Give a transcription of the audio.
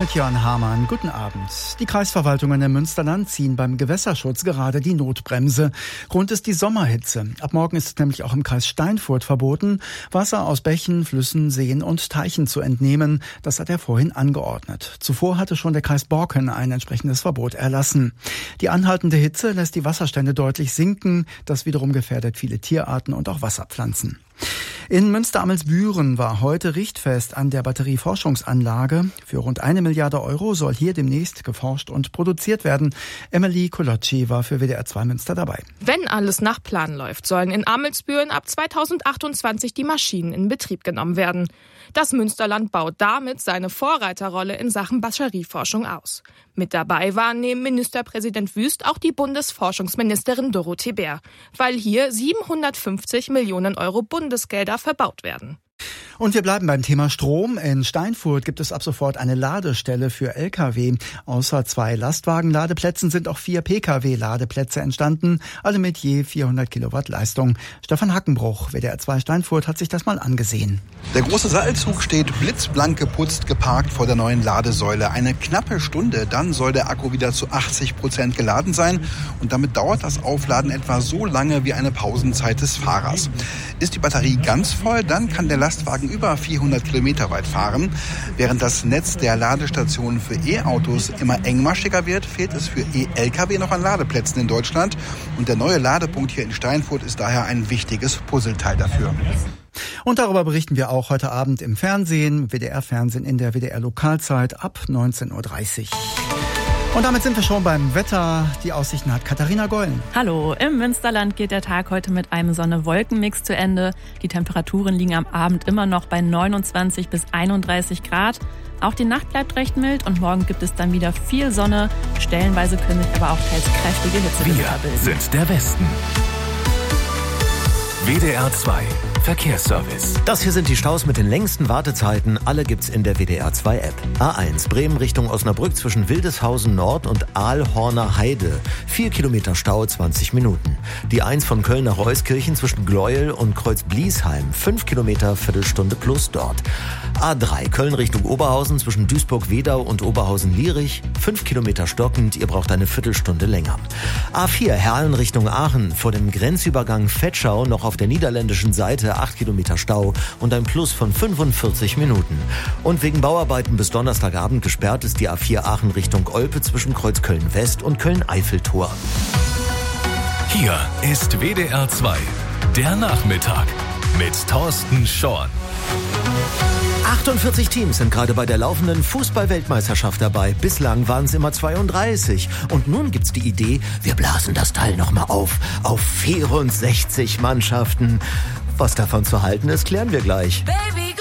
mit Jörn Hamann. Guten Abend. Die Kreisverwaltungen im Münsterland ziehen beim Gewässerschutz gerade die Notbremse. Grund ist die Sommerhitze. Ab morgen ist es nämlich auch im Kreis Steinfurt verboten, Wasser aus Bächen, Flüssen, Seen und Teichen zu entnehmen. Das hat er vorhin angeordnet. Zuvor hatte schon der Kreis Borken ein entsprechendes Verbot erlassen. Die anhaltende Hitze lässt die Wasserstände deutlich sinken. Das wiederum gefährdet viele Tierarten und auch Wasserpflanzen. In Münster-Amelsbüren war heute Richtfest an der Batterieforschungsanlage. Für rund 1 Milliarde Euro soll hier demnächst geforscht und produziert werden. Emily Colocci war für WDR 2 Münster dabei. Wenn alles nach Plan läuft, sollen in Amelsbüren ab 2028 die Maschinen in Betrieb genommen werden. Das Münsterland baut damit seine Vorreiterrolle in Sachen Batterieforschung aus. Mit dabei war neben Ministerpräsident Wüst auch die Bundesforschungsministerin Dorothee Bär, weil hier 750 Millionen Euro Bundesgelder verbaut werden. Und wir bleiben beim Thema Strom. In Steinfurt gibt es ab sofort eine Ladestelle für Lkw. Außer 2 Lastwagenladeplätzen sind auch 4 Pkw-Ladeplätze entstanden, alle mit je 400 Kilowatt Leistung. Stefan Hackenbruch, WDR 2 Steinfurt, hat sich das mal angesehen. Der große Seilzug steht blitzblank geputzt, geparkt vor der neuen Ladesäule. Eine knappe Stunde, dann soll der Akku wieder zu 80% geladen sein. Und damit dauert das Aufladen etwa so lange wie eine Pausenzeit des Fahrers. Ist die Batterie ganz voll, dann kann der Lastwagen über 400 Kilometer weit fahren. Während das Netz der Ladestationen für E-Autos immer engmaschiger wird, fehlt es für E-Lkw noch an Ladeplätzen in Deutschland. Und der neue Ladepunkt hier in Steinfurt ist daher ein wichtiges Puzzleteil dafür. Und darüber berichten wir auch heute Abend im Fernsehen, WDR-Fernsehen in der WDR-Lokalzeit ab 19.30 Uhr. Und damit sind wir schon beim Wetter. Die Aussichten hat Katharina Gollen. Hallo, im Münsterland geht der Tag heute mit einem Sonne-Wolken-Mix zu Ende. Die Temperaturen liegen am Abend immer noch bei 29 bis 31 Grad. Auch die Nacht bleibt recht mild und morgen gibt es dann wieder viel Sonne. Stellenweise können sich aber auch teils kräftige Hitzegewitter bilden. Wir sind der Westen. WDR 2 Verkehrsservice. Das hier sind die Staus mit den längsten Wartezeiten. Alle gibt's in der WDR 2 App. A1 Bremen Richtung Osnabrück zwischen Wildeshausen Nord und Aalhorner Heide. 4 Kilometer Stau, 20 Minuten. Die 1 von Köln nach Euskirchen zwischen Gleuel und Kreuz-Bliesheim. 5 Kilometer, Viertelstunde plus dort. A3 Köln Richtung Oberhausen zwischen Duisburg-Wedau und Oberhausen-Lierich. 5 Kilometer stockend, ihr braucht eine Viertelstunde länger. A4 Herlen Richtung Aachen. Vor dem Grenzübergang Vetschau noch auf der niederländischen Seite 8 Kilometer Stau und ein Plus von 45 Minuten. Und wegen Bauarbeiten bis Donnerstagabend gesperrt ist die A4 Aachen Richtung Olpe zwischen Kreuzköln-West und Köln-Eiffeltor. Hier ist WDR 2, der Nachmittag mit Thorsten Schorn. 48 Teams sind gerade bei der laufenden Fußball-Weltmeisterschaft dabei. Bislang waren es immer 32. Und nun gibt's die Idee, wir blasen das Teil nochmal auf 64 Mannschaften. Was davon zu halten ist, klären wir gleich.